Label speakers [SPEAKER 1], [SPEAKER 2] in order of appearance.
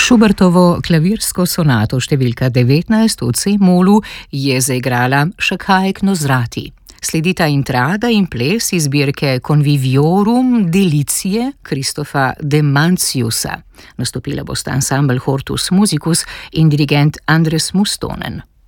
[SPEAKER 1] Schubertovo klavirsko sonato številka 19 v C-molu je zaigrala Šakajk Nozrati. Sledita intrada in ples iz zbirke Conviviorum Delicie Kristofa de Manciusa. Nastopila bosta ansambel Hortus Musicus in dirigent Andres Mustonen.